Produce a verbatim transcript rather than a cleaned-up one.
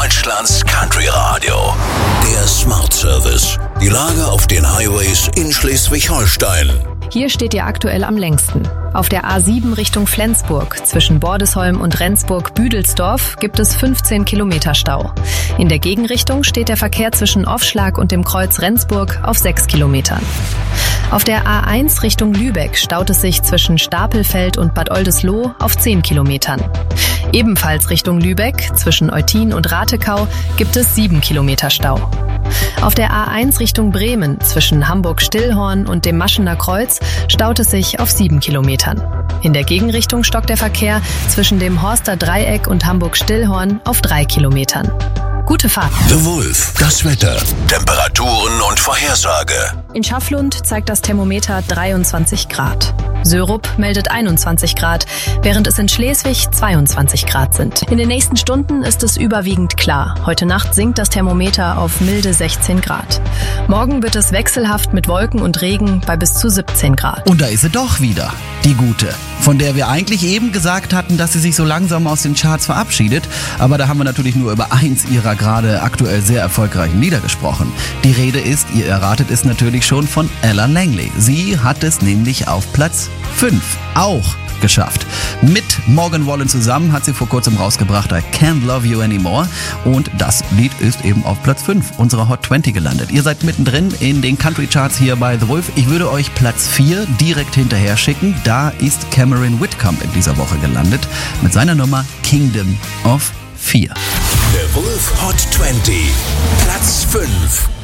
Deutschlands Country Radio. Der Smart Service. Die Lage auf den Highways in Schleswig-Holstein. Hier steht ihr aktuell am längsten. Auf der A sieben Richtung Flensburg zwischen Bordesholm und Rendsburg-Büdelsdorf gibt es fünfzehn Kilometer Stau. In der Gegenrichtung steht der Verkehr zwischen Offschlag und dem Kreuz Rendsburg auf sechs Kilometern. Auf der A eins Richtung Lübeck staut es sich zwischen Stapelfeld und Bad Oldesloe auf zehn Kilometern. Ebenfalls Richtung Lübeck zwischen Eutin und Ratekau gibt es sieben Kilometer Stau. Auf der A eins Richtung Bremen zwischen Hamburg-Stillhorn und dem Maschener Kreuz staut es sich auf sieben Kilometern. In der Gegenrichtung stockt der Verkehr zwischen dem Horster Dreieck und Hamburg-Stillhorn auf drei Kilometern. Gute Fahrt. The Wolf, das Wetter, Temperaturen und Vorhersage. In Schafflund zeigt das Thermometer dreiundzwanzig Grad. Sörup meldet einundzwanzig Grad, während es in Schleswig zweiundzwanzig Grad sind. In den nächsten Stunden ist es überwiegend klar. Heute Nacht sinkt das Thermometer auf milde sechzehn Grad. Morgen wird es wechselhaft mit Wolken und Regen bei bis zu siebzehn Grad. Und da ist sie doch wieder, die gute, von der wir eigentlich eben gesagt hatten, dass sie sich so langsam aus den Charts verabschiedet. Aber da haben wir natürlich nur über eins ihrer gerade aktuell sehr erfolgreichen Lieder gesprochen. Die Rede ist, ihr erratet es natürlich schon, von Ella Langley. Sie hat es nämlich auf Platz fünf auch geschafft. Mit Morgan Wallen zusammen hat sie vor kurzem rausgebracht I Can't Love You Anymore und das Lied ist eben auf Platz fünf unserer Hot zwanzig gelandet. Ihr seid mittendrin in den Country Charts hier bei The Wolf. Ich würde euch Platz vier direkt hinterher schicken. Da ist Cameron Whitcomb in dieser Woche gelandet mit seiner Nummer Kingdom of Fear. The Wolf Hot zwanzig, Platz fünf.